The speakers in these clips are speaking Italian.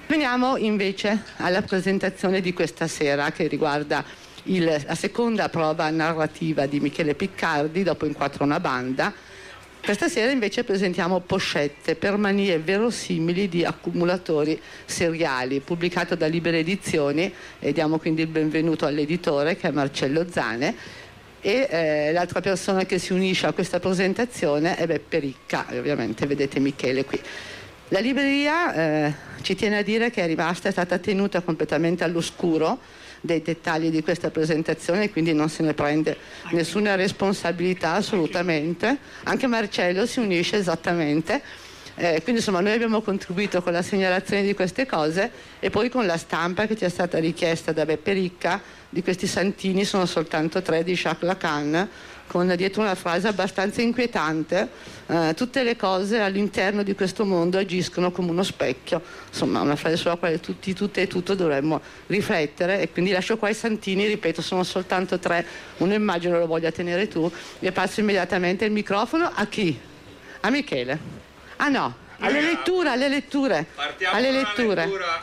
Veniamo invece alla presentazione di questa sera, che riguarda la seconda prova narrativa di Michele Piccardi, dopo In quattro una banda. Questa sera invece presentiamo Pochette per manie verosimili di accumulatori seriali, pubblicato da Libere Edizioni, e diamo quindi il benvenuto all'editore, che è Marcello Zane, e l'altra persona che si unisce a questa presentazione è Beppe Ricca, e ovviamente vedete Michele qui. La libreria ci tiene a dire che è stata tenuta completamente all'oscuro dei dettagli di questa presentazione, quindi non se ne prende nessuna responsabilità assolutamente. Anche Marcello si unisce esattamente. Quindi insomma noi abbiamo contribuito con la segnalazione di queste cose, e poi con la stampa che ci è stata richiesta da Beppe Ricca di questi santini. Sono soltanto 3 di Jacques Lacan, con dietro una frase abbastanza inquietante: tutte le cose all'interno di questo mondo agiscono come uno specchio. Insomma, una frase sulla quale tutti, tutte e tutto dovremmo riflettere, e quindi lascio qua i santini, ripeto, sono soltanto 3, uno immagino lo voglia tenere tu, e passo immediatamente il microfono a chi? A Michele. Ah no, alle letture. Partiamo alle con letture. la lettura.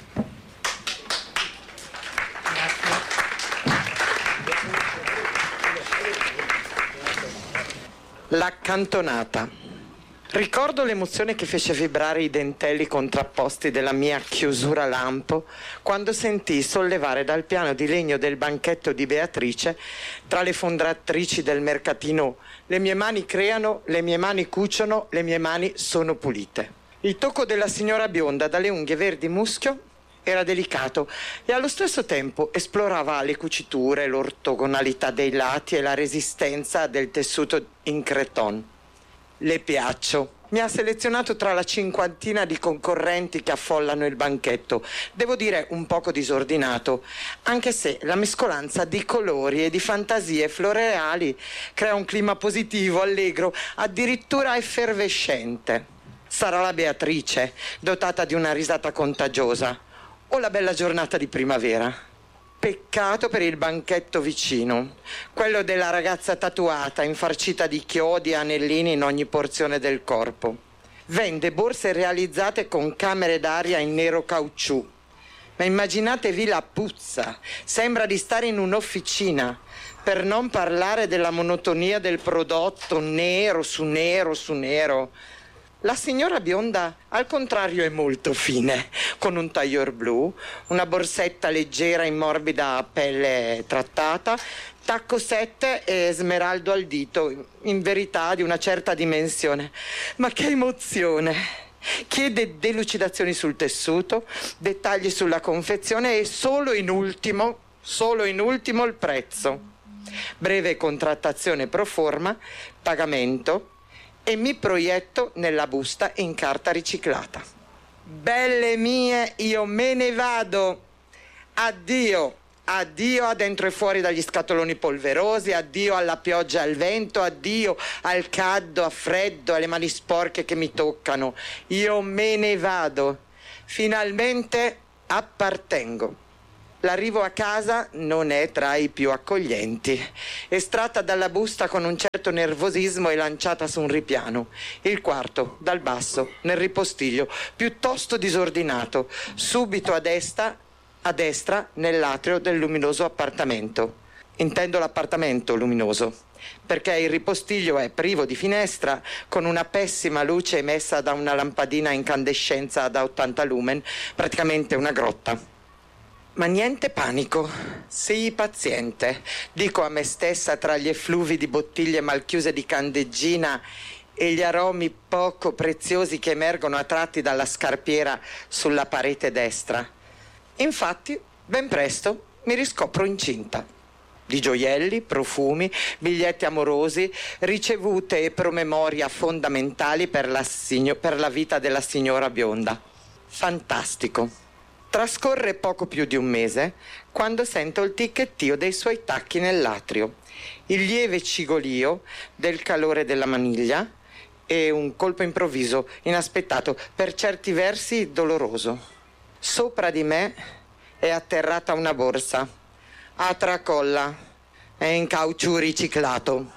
L'accantonata. Ricordo l'emozione che fece vibrare i dentelli contrapposti della mia chiusura lampo quando sentii sollevare dal piano di legno del banchetto di Beatrice, tra le fondatrici del mercatino: le mie mani creano, le mie mani cuciono, le mie mani sono pulite. Il tocco della signora bionda dalle unghie verdi muschio era delicato e allo stesso tempo esplorava le cuciture, l'ortogonalità dei lati e la resistenza del tessuto in cretonne. Le piaccio. Mi ha selezionato tra la cinquantina di concorrenti che affollano il banchetto. Devo dire un poco disordinato, anche se la mescolanza di colori e di fantasie floreali crea un clima positivo, allegro, addirittura effervescente. Sarà la Beatrice, dotata di una risata contagiosa, o la bella giornata di primavera. Peccato per il banchetto vicino, quello della ragazza tatuata, infarcita di chiodi e anellini in ogni porzione del corpo. Vende borse realizzate con camere d'aria in nero caucciù. Ma immaginatevi la puzza, sembra di stare in un'officina, per non parlare della monotonia del prodotto, nero su nero su nero. La signora bionda, al contrario, è molto fine, con un tailleur blu, una borsetta leggera in morbida pelle trattata, tacco 7 e smeraldo al dito, in verità di una certa dimensione. Ma che emozione! Chiede delucidazioni sul tessuto, dettagli sulla confezione e solo in ultimo il prezzo. Breve contrattazione pro forma, pagamento, e mi proietto nella busta in carta riciclata. Belle mie, io me ne vado. Addio, addio a dentro e fuori dagli scatoloni polverosi, addio alla pioggia e al vento, addio al caldo, a freddo, alle mani sporche che mi toccano. Io me ne vado. Finalmente appartengo. L'arrivo a casa non è tra i più accoglienti. Estratta dalla busta con un certo nervosismo e lanciata su un ripiano. Il quarto, dal basso, nel ripostiglio, piuttosto disordinato, subito a destra nell'atrio del luminoso appartamento. Intendo l'appartamento luminoso, perché il ripostiglio è privo di finestra, con una pessima luce emessa da una lampadina a incandescenza da 80 lumen, praticamente una grotta. Ma niente panico, sii paziente, dico a me stessa tra gli effluvi di bottiglie malchiuse di candeggina e gli aromi poco preziosi che emergono a tratti dalla scarpiera sulla parete destra. Infatti, ben presto mi riscopro incinta. Di gioielli, profumi, biglietti amorosi, ricevute e promemoria fondamentali per la vita della signora bionda. Fantastico. Trascorre poco più di un mese quando sento il ticchettio dei suoi tacchi nell'atrio, il lieve cigolio del calore della maniglia e un colpo improvviso, inaspettato, per certi versi doloroso. Sopra di me è atterrata una borsa, a tracolla e in caucciù riciclato.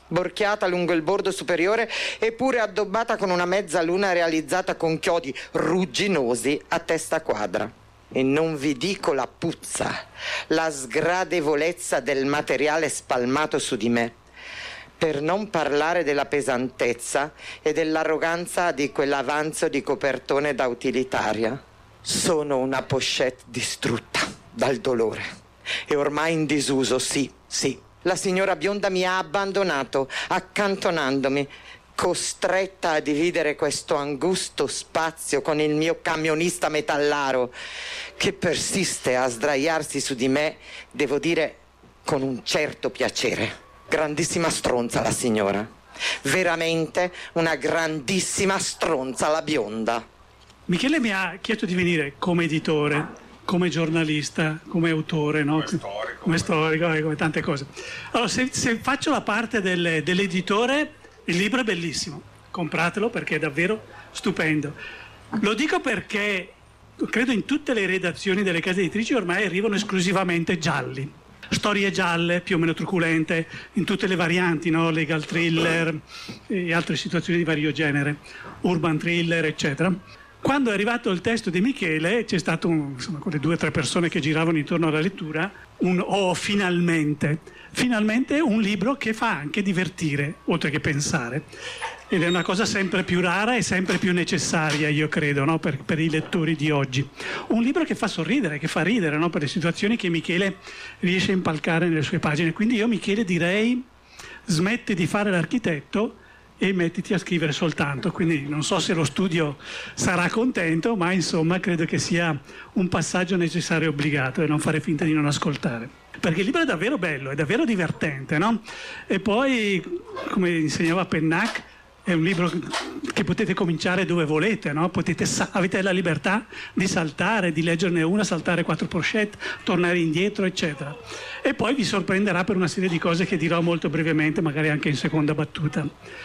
borchiata lungo il bordo superiore eppure addobbata con una mezzaluna realizzata con chiodi rugginosi a testa quadra. E non vi dico la puzza, la sgradevolezza del materiale spalmato su di me, per non parlare della pesantezza e dell'arroganza di quell'avanzo di copertone da utilitaria. Sono una pochette distrutta dal dolore e ormai in disuso, sì. La signora bionda mi ha abbandonato, accantonandomi, costretta a dividere questo angusto spazio con il mio camionista metallaro, che persiste a sdraiarsi su di me, devo dire, con un certo piacere. Grandissima stronza la signora. Veramente una grandissima stronza la bionda. Michele mi ha chiesto di venire come editore, come giornalista, come autore, no? Come storico, come tante cose. Allora, se faccio la parte dell'editore, il libro è bellissimo, compratelo perché è davvero stupendo. Lo dico perché credo in tutte le redazioni delle case editrici ormai arrivano esclusivamente gialli. Storie gialle, più o meno truculente, in tutte le varianti, no? Legal thriller e altre situazioni di vario genere, urban thriller, eccetera. Quando è arrivato il testo di Michele, c'è stato, con le 2 o 3 persone che giravano intorno alla lettura, finalmente un libro che fa anche divertire, oltre che pensare. Ed è una cosa sempre più rara e sempre più necessaria, io credo, no? per i lettori di oggi. Un libro che fa sorridere, che fa ridere, no? Per le situazioni che Michele riesce a impalcare nelle sue pagine. Quindi io, Michele, direi smetti di fare l'architetto e mettiti a scrivere soltanto. Quindi non so se lo studio sarà contento, ma insomma credo che sia un passaggio necessario e obbligato, e non fare finta di non ascoltare. Perché il libro è davvero bello, è davvero divertente, no? E poi, come insegnava Pennac, è un libro che potete cominciare dove volete, no? Avete la libertà di saltare, di leggerne una, saltare 4 pochette, tornare indietro, eccetera. E poi vi sorprenderà per una serie di cose che dirò molto brevemente, magari anche in seconda battuta.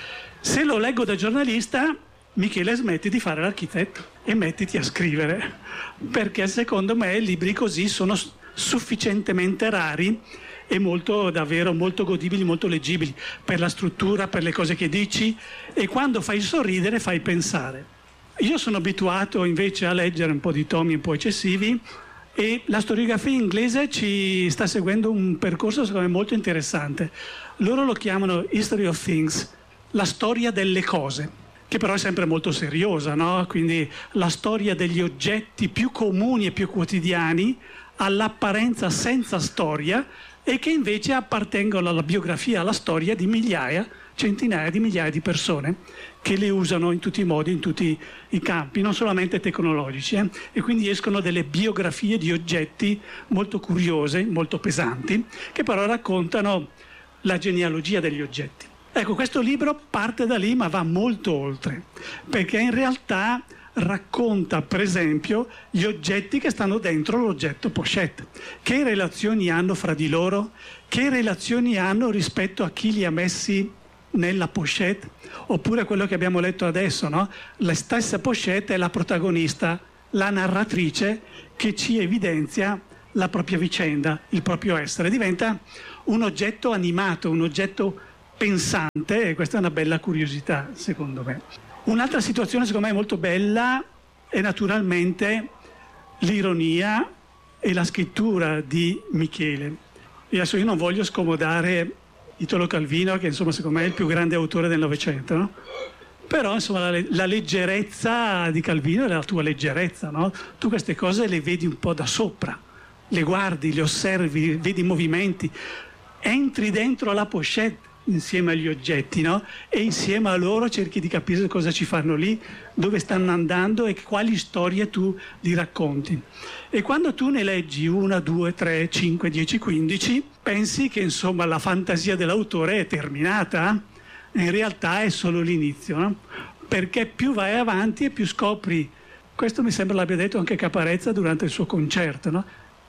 Se lo leggo da giornalista, Michele, smetti di fare l'architetto e mettiti a scrivere, perché secondo me libri così sono sufficientemente rari e davvero molto godibili, molto leggibili, per la struttura, per le cose che dici, e quando fai sorridere fai pensare. Io sono abituato invece a leggere un po' di tomi un po' eccessivi, e la storiografia inglese ci sta seguendo un percorso secondo me molto interessante. Loro lo chiamano History of Things, la storia delle cose, che però è sempre molto seriosa, no? Quindi la storia degli oggetti più comuni e più quotidiani, all'apparenza senza storia, e che invece appartengono alla biografia, alla storia di migliaia, centinaia di migliaia di persone che le usano in tutti i modi, in tutti i campi, non solamente tecnologici, e quindi escono delle biografie di oggetti molto curiose, molto pesanti, che però raccontano la genealogia degli oggetti. Ecco, questo libro parte da lì, ma va molto oltre, perché in realtà racconta, per esempio, gli oggetti che stanno dentro l'oggetto pochette. Che relazioni hanno fra di loro? Che relazioni hanno rispetto a chi li ha messi nella pochette? Oppure quello che abbiamo letto adesso, no? La stessa pochette è la protagonista, la narratrice, che ci evidenzia la propria vicenda, il proprio essere. Diventa un oggetto animato, un oggetto pensante, e questa è una bella curiosità, secondo me. Un'altra situazione secondo me molto bella è naturalmente l'ironia e la scrittura di Michele. E adesso io non voglio scomodare Italo Calvino, che insomma secondo me è il più grande autore del Novecento, no? Però insomma la leggerezza di Calvino è la tua leggerezza, no? Tu queste cose le vedi un po' da sopra, le guardi, le osservi, vedi i movimenti, entri dentro la pochette insieme agli oggetti, no? E insieme a loro cerchi di capire cosa ci fanno lì, dove stanno andando e quali storie tu li racconti. E quando tu ne leggi 1, 2, 3, 5, 10, 15, pensi che insomma la fantasia dell'autore è terminata. In realtà è solo l'inizio, no? Perché più vai avanti e più scopri. Questo mi sembra l'abbia detto anche Caparezza durante il suo concerto, no?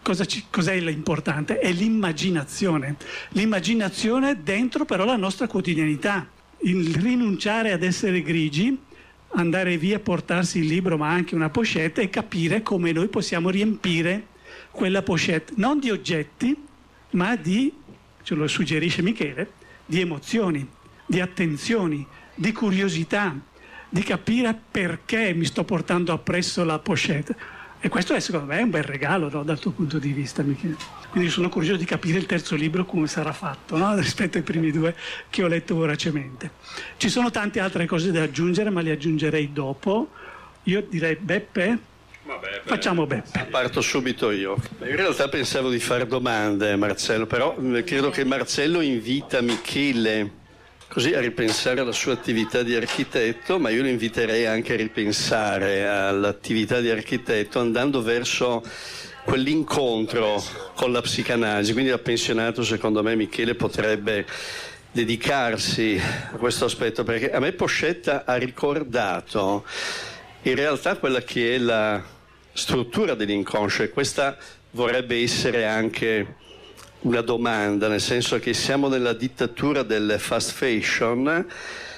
Cos'è l'importante? È l'immaginazione. L'immaginazione dentro però la nostra quotidianità. Il rinunciare ad essere grigi, andare via, portarsi il libro ma anche una pochette, e capire come noi possiamo riempire quella pochette, non di oggetti, ma ce lo suggerisce Michele, di emozioni, di attenzioni, di curiosità, di capire perché mi sto portando appresso la pochette. E questo è, secondo me, un bel regalo, no, dal tuo punto di vista, Michele. Quindi sono curioso di capire il terzo libro come sarà fatto, no, rispetto ai primi due che ho letto voracemente. Ci sono tante altre cose da aggiungere, ma le aggiungerei dopo. Io direi Beppe. Vabbè, facciamo Beppe. Parto subito io. In realtà pensavo di fare domande, Marcello, però credo che Marcello invita Michele così a ripensare alla sua attività di architetto, ma io lo inviterei anche a ripensare all'attività di architetto andando verso quell'incontro con la psicanalisi. Quindi da pensionato, secondo me, Michele potrebbe dedicarsi a questo aspetto, perché a me Poscetta ha ricordato in realtà quella che è la struttura dell'inconscio, e questa vorrebbe essere anche una domanda, nel senso che siamo nella dittatura del fast fashion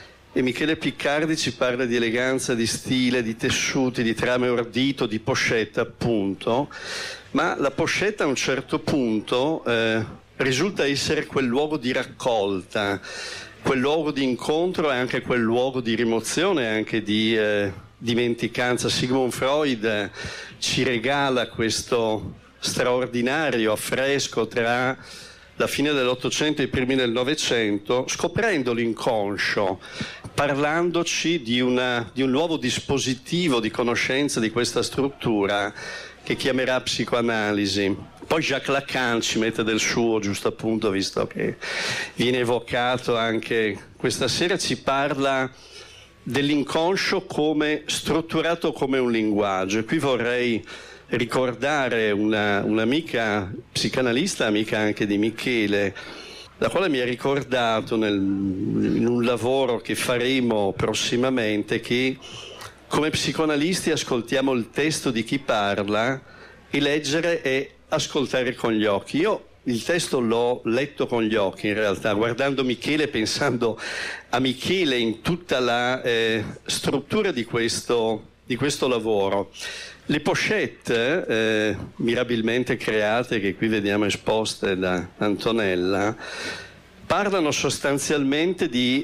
e Michele Piccardi ci parla di eleganza, di stile, di tessuti, di trame ordito, di pochette appunto, ma la pochette a un certo punto risulta essere quel luogo di raccolta, quel luogo di incontro e anche quel luogo di rimozione, anche di dimenticanza. Sigmund Freud ci regala questo straordinario affresco tra la fine dell'Ottocento e i primi del Novecento, scoprendo l'inconscio, parlandoci di un nuovo dispositivo di conoscenza di questa struttura che chiamerà psicoanalisi. Poi Jacques Lacan ci mette del suo, giusto appunto, visto che viene evocato anche questa sera, ci parla dell'inconscio come strutturato come un linguaggio. E qui vorrei ricordare un'amica psicanalista, amica anche di Michele, la quale mi ha ricordato in un lavoro che faremo prossimamente che come psicoanalisti ascoltiamo il testo di chi parla e leggere e ascoltare con gli occhi. Io il testo l'ho letto con gli occhi in realtà, guardando Michele, pensando a Michele in tutta la struttura di questo lavoro. Le pochette mirabilmente create, che qui vediamo esposte da Antonella, parlano sostanzialmente di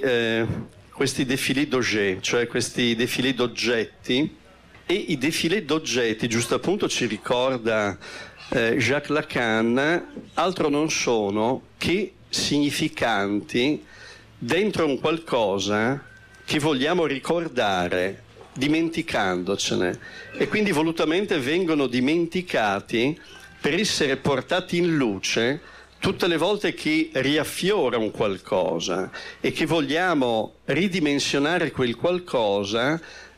questi défilé d'objets, cioè questi défilé d'oggetti, e i défilé d'oggetti, giusto appunto ci ricorda Jacques Lacan, altro non sono che significanti dentro un qualcosa che vogliamo ricordare dimenticandocene, e quindi volutamente vengono dimenticati per essere portati in luce tutte le volte che riaffiora un qualcosa e che vogliamo ridimensionare quel qualcosa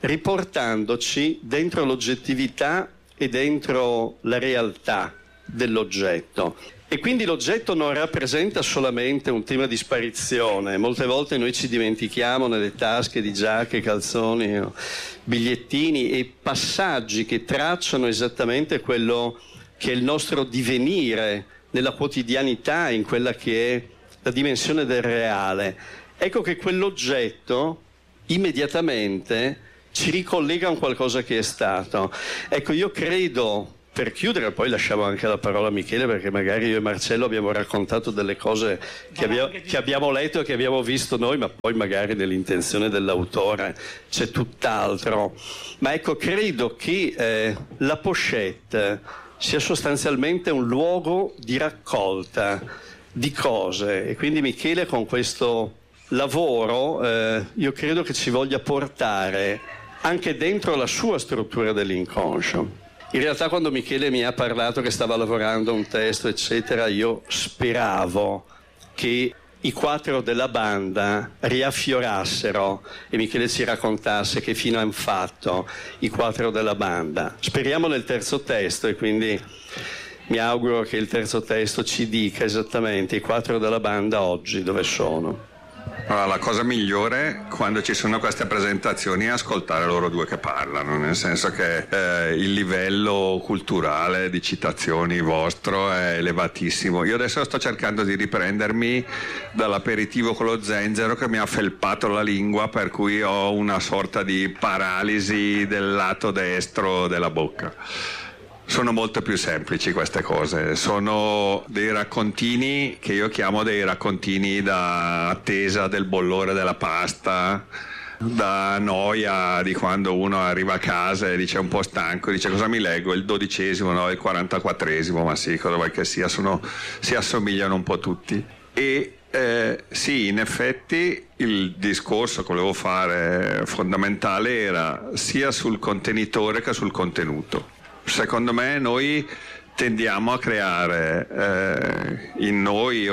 riportandoci dentro l'oggettività e dentro la realtà dell'oggetto. E quindi l'oggetto non rappresenta solamente un tema di sparizione. Molte volte noi ci dimentichiamo nelle tasche di giacche, calzoni, bigliettini e passaggi che tracciano esattamente quello che è il nostro divenire nella quotidianità, in quella che è la dimensione del reale. Ecco che quell'oggetto immediatamente ci ricollega a un qualcosa che è stato. Ecco, io credo, per chiudere, poi lasciamo anche la parola a Michele, perché magari io e Marcello abbiamo raccontato delle cose che abbiamo letto e che abbiamo visto noi, ma poi magari nell'intenzione dell'autore c'è tutt'altro. Ma ecco, credo che la pochette sia sostanzialmente un luogo di raccolta di cose, e quindi Michele con questo lavoro io credo che ci voglia portare anche dentro la sua struttura dell'inconscio. In realtà quando Michele mi ha parlato che stava lavorando un testo eccetera, io speravo che i quattro della banda riaffiorassero e Michele ci raccontasse che fine hanno fatto i quattro della banda. Speriamo nel terzo testo, e quindi mi auguro che il terzo testo ci dica esattamente i quattro della banda oggi dove sono. Allora, la cosa migliore quando ci sono queste presentazioni è ascoltare loro due che parlano, nel senso che il livello culturale di citazioni vostro è elevatissimo. Io adesso sto cercando di riprendermi dall'aperitivo con lo zenzero che mi ha felpato la lingua, per cui ho una sorta di paralisi del lato destro della bocca. sono molto più semplici queste cose, sono dei raccontini che io chiamo dei raccontini da attesa del bollore della pasta, da noia di quando uno arriva a casa e dice un po' stanco, dice cosa mi leggo, il 12°, no, il 44°, ma sì, cosa vuoi che sia, si assomigliano un po' tutti. E sì, in effetti il discorso che volevo fare fondamentale era sia sul contenitore che sul contenuto. Secondo me noi tendiamo a creare in noi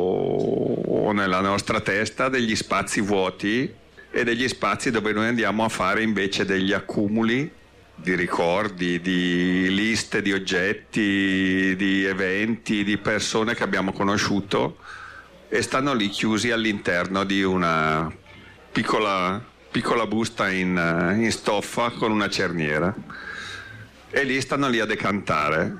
o nella nostra testa degli spazi vuoti e degli spazi dove noi andiamo a fare invece degli accumuli di ricordi, di liste di oggetti, di eventi, di persone che abbiamo conosciuto e stanno lì chiusi all'interno di una piccola busta in stoffa con una cerniera e lì stanno lì a decantare.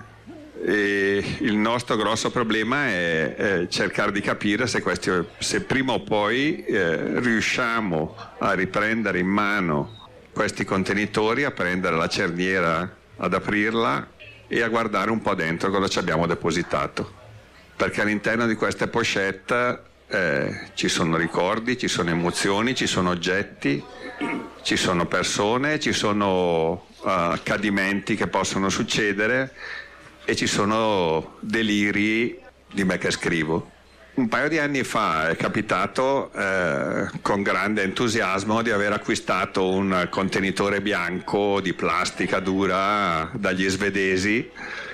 E il nostro grosso problema è cercare di capire se prima o poi riusciamo a riprendere in mano questi contenitori, a prendere la cerniera, ad aprirla e a guardare un po' dentro cosa ci abbiamo depositato, perché all'interno di queste pochette ci sono ricordi, ci sono emozioni, ci sono oggetti, ci sono persone, ci sono accadimenti che possono succedere e ci sono deliri di me che scrivo. Un paio di anni fa è capitato con grande entusiasmo di aver acquistato un contenitore bianco di plastica dura dagli svedesi,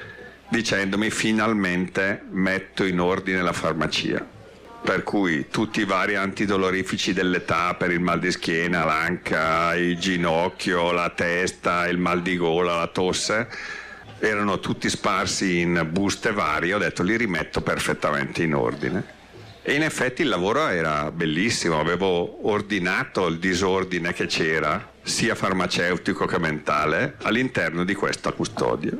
dicendomi finalmente metto in ordine la farmacia, per cui tutti i vari antidolorifici dell'età per il mal di schiena, l'anca, il ginocchio, la testa, il mal di gola, la tosse erano tutti sparsi in buste varie. Ho detto li rimetto perfettamente in ordine e in effetti il lavoro era bellissimo, avevo ordinato il disordine che c'era sia farmaceutico che mentale all'interno di questa custodia.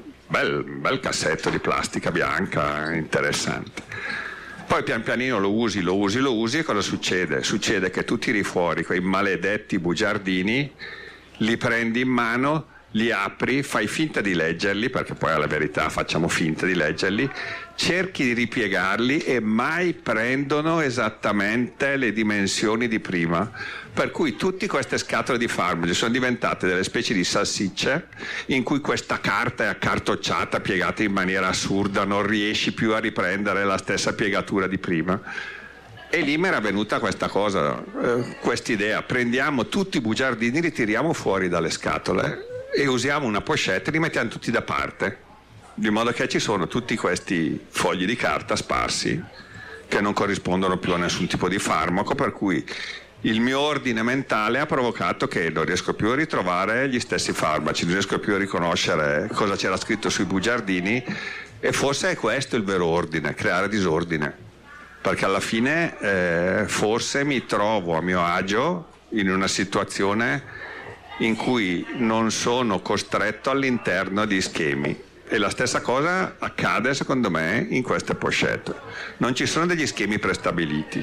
Bel cassetto di plastica bianca, interessante. Poi pian pianino lo usi e cosa succede? Succede che tu tiri fuori quei maledetti bugiardini, li prendi in mano, li apri, fai finta di leggerli, perché poi alla verità facciamo finta di leggerli, cerchi di ripiegarli e mai prendono esattamente le dimensioni di prima, per cui tutte queste scatole di farmaci sono diventate delle specie di salsicce in cui questa carta è accartocciata, piegata in maniera assurda, non riesci più a riprendere la stessa piegatura di prima. E lì mi era venuta questa cosa, quest'idea: prendiamo tutti i bugiardini, li tiriamo fuori dalle scatole e usiamo una pochette e li mettiamo tutti da parte, di modo che ci sono tutti questi fogli di carta sparsi che non corrispondono più a nessun tipo di farmaco, per cui il mio ordine mentale ha provocato che non riesco più a ritrovare gli stessi farmaci, non riesco più a riconoscere cosa c'era scritto sui bugiardini, e forse è questo il vero ordine, creare disordine, perché alla fine forse mi trovo a mio agio in una situazione in cui non sono costretto all'interno di schemi. E la stessa cosa accade secondo me in queste pochette. Non ci sono degli schemi prestabiliti.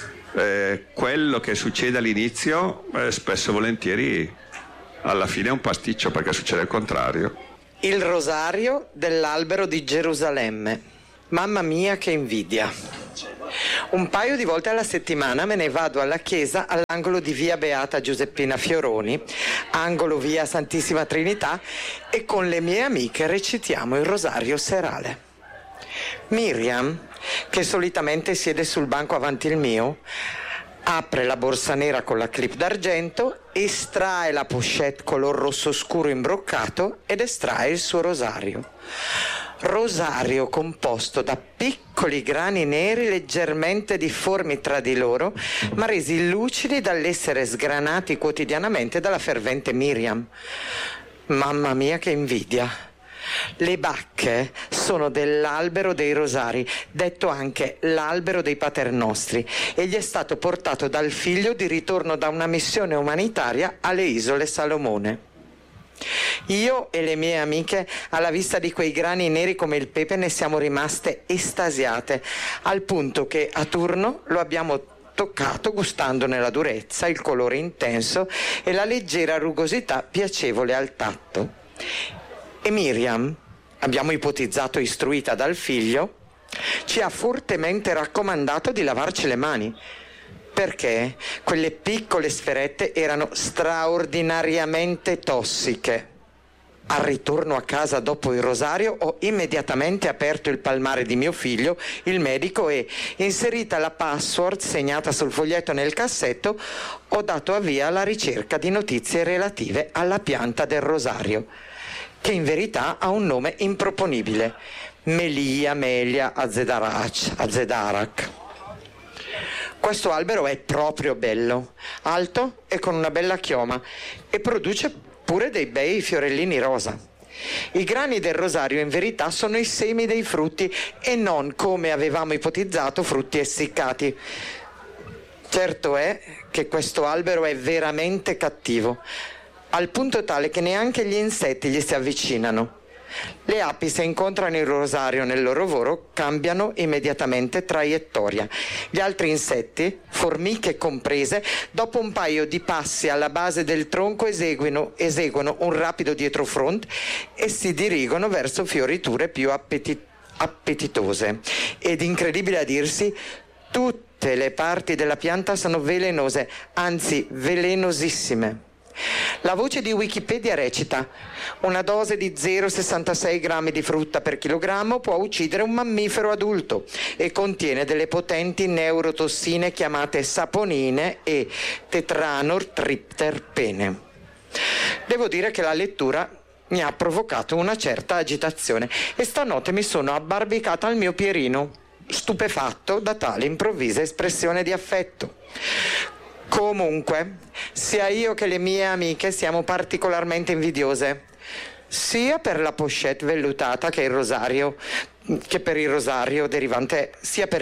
Quello che succede all'inizio spesso e volentieri alla fine è un pasticcio, perché succede il contrario. Il rosario dell'albero di Gerusalemme. Mamma mia che invidia. Un paio di volte alla settimana me ne vado alla chiesa all'angolo di via Beata Giuseppina Fioroni, angolo via Santissima Trinità, e con le mie amiche recitiamo il rosario serale. Miriam, che solitamente siede sul banco avanti il mio, apre la borsa nera con la clip d'argento, estrae la pochette color rosso scuro imbroccato ed estrae il suo rosario. Rosario composto da piccoli grani neri leggermente difformi tra di loro, ma resi lucidi dall'essere sgranati quotidianamente dalla fervente Miriam. Mamma mia che invidia! Le bacche sono dell'albero dei rosari, detto anche l'albero dei paternostri, e gli è stato portato dal figlio di ritorno da una missione umanitaria alle isole Salomone. Io e le mie amiche, alla vista di quei grani neri come il pepe, ne siamo rimaste estasiate, al punto che a turno lo abbiamo toccato, gustandone la durezza, il colore intenso e la leggera rugosità piacevole al tatto. E Miriam, abbiamo ipotizzato istruita dal figlio, ci ha fortemente raccomandato di lavarci le mani, perché quelle piccole sferette erano straordinariamente tossiche. Al ritorno a casa dopo il rosario ho immediatamente aperto il palmare di mio figlio, il medico, e inserita la password segnata sul foglietto nel cassetto ho dato avvio alla ricerca di notizie relative alla pianta del rosario, che in verità ha un nome improponibile: Melia Melia Azedarac. Questo albero è proprio bello, alto e con una bella chioma, e produce pure dei bei fiorellini rosa. I grani del rosario in verità sono i semi dei frutti e non, come avevamo ipotizzato, frutti essiccati. Certo è che questo albero è veramente cattivo, al punto tale che neanche gli insetti gli si avvicinano. Le api, se incontrano il rosario nel loro volo, cambiano immediatamente traiettoria. Gli altri insetti, formiche comprese, dopo un paio di passi alla base del tronco eseguono un rapido dietrofront e si dirigono verso fioriture più appetitose. Ed incredibile a dirsi, tutte le parti della pianta sono velenose, anzi velenosissime. La voce di Wikipedia recita: una dose di 0,66 grammi di frutta per chilogrammo può uccidere un mammifero adulto e contiene delle potenti neurotossine chiamate saponine e tetranortripterpene. Devo dire che la lettura mi ha provocato una certa agitazione e stanotte mi sono abbarbicata al mio Pierino, stupefatto da tale improvvisa espressione di affetto. Comunque, sia io che le mie amiche siamo particolarmente invidiose, sia per la pochette vellutata che per il rosario derivante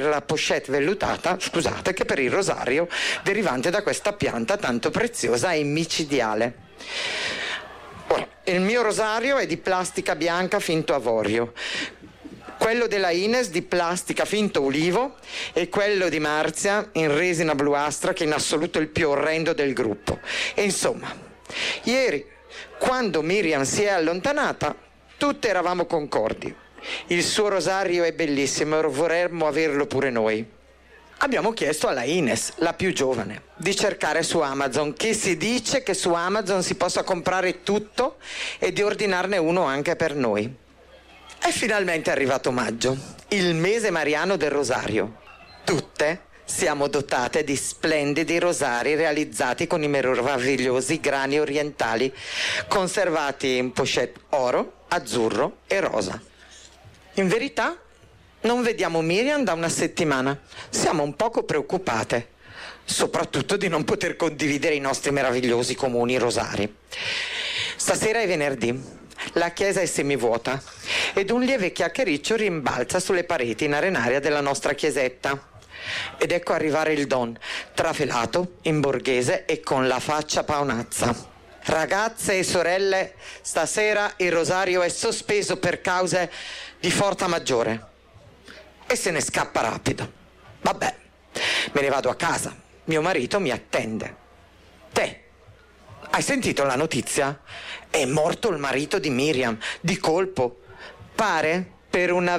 da questa pianta tanto preziosa e micidiale. Ora, il mio rosario è di plastica bianca finto avorio, quello della Ines di plastica finto ulivo e quello di Marzia in resina bluastra, che è in assoluto il più orrendo del gruppo. E insomma, ieri, quando Miriam si è allontanata, tutte eravamo concordi. Il suo rosario è bellissimo e vorremmo averlo pure noi. Abbiamo chiesto alla Ines, la più giovane, di cercare su Amazon, che si dice che su Amazon si possa comprare tutto, e di ordinarne uno anche per noi. È finalmente arrivato maggio, il mese mariano del rosario. Tutte siamo dotate di splendidi rosari realizzati con i meravigliosi grani orientali, conservati in pochette oro, azzurro e rosa. In verità, non vediamo Miriam da una settimana. Siamo un poco preoccupate, soprattutto di non poter condividere i nostri meravigliosi comuni rosari. Stasera è venerdì. La chiesa è semivuota ed un lieve chiacchiericcio rimbalza sulle pareti in arenaria della nostra chiesetta. Ed ecco arrivare il Don, trafelato, in borghese e con la faccia paonazza. Ragazze e sorelle, stasera il rosario è sospeso per cause di forza maggiore. E se ne scappa rapido. Vabbè, me ne vado a casa, mio marito mi attende. Te, hai sentito la notizia? È morto il marito di Miriam, di colpo. Pare per un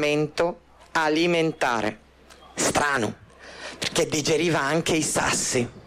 avvelenamento alimentare. Strano, perché digeriva anche i sassi.